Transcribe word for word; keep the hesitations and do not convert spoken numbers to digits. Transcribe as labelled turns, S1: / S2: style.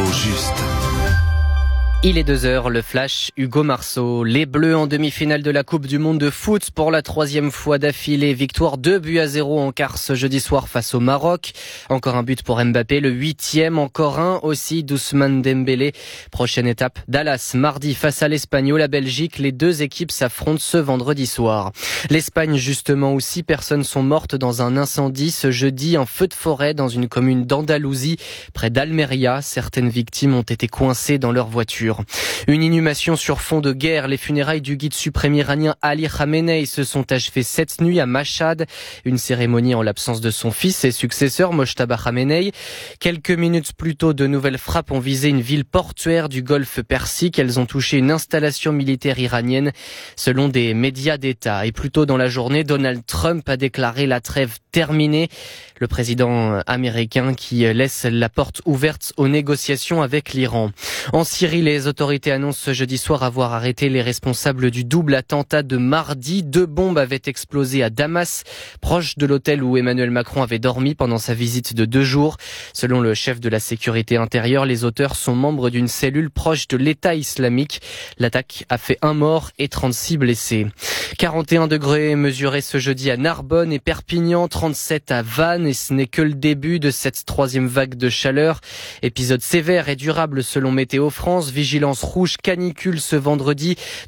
S1: juste.
S2: Il est deux heures, le flash, Hugo Marceau. Les Bleus en demi-finale de la Coupe du Monde de foot pour la troisième fois d'affilée. Victoire deux buts à zéro en quart ce jeudi soir face au Maroc. Encore un but pour Mbappé, le huitième, encore un aussi d'Ousmane Dembélé. Prochaine étape, Dallas, mardi face à l'Espagne ou la Belgique. Les deux équipes s'affrontent ce vendredi soir. L'Espagne justement où six personnes sont mortes dans un incendie ce jeudi, un feu de forêt dans une commune d'Andalousie, près d'Almeria. Certaines victimes ont été coincées dans leur voiture. Une inhumation sur fond de guerre. Les funérailles du guide suprême iranien Ali Khamenei se sont achevées cette nuit à Mashhad. Une cérémonie en l'absence de son fils et successeur Mojtaba Khamenei. Quelques minutes plus tôt, de nouvelles frappes ont visé une ville portuaire du golfe Persique. Elles ont touché une installation militaire iranienne selon des médias d'État. Et plus tôt dans la journée, Donald Trump a déclaré la trêve terminée. Le président américain qui laisse la porte ouverte aux négociations avec l'Iran. En Syrie, les autorités annoncent ce jeudi soir avoir arrêté les responsables du double attentat de mardi. Deux bombes avaient explosé à Damas, proche de l'hôtel où Emmanuel Macron avait dormi pendant sa visite de deux jours. Selon le chef de la sécurité intérieure, les auteurs sont membres d'une cellule proche de l'État islamique. L'attaque a fait un mort et trente-six blessés. quarante et un degrés mesurés ce jeudi à Narbonne et Perpignan, trente-sept à Vannes, et ce n'est que le début de cette troisième vague de chaleur. Épisode sévère et durable selon Météo France, vigilance rouge canicule ce vendredi